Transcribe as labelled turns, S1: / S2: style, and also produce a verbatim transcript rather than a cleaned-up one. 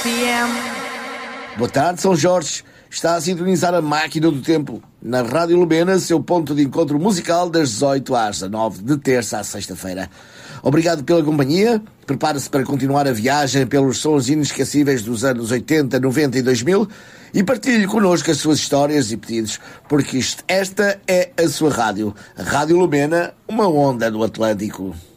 S1: M.
S2: Boa tarde, São Jorge. Está a sintonizar a máquina do tempo na Rádio Lumena, seu ponto de encontro musical das dezoito às dezanove, de terça à sexta-feira. Obrigado pela companhia. Prepare-se para continuar a viagem pelos sons inesquecíveis dos anos oitenta, noventa e dois mil e partilhe connosco as suas histórias e pedidos, porque isto, esta é a sua rádio. A Rádio Lumena, uma onda do Atlântico.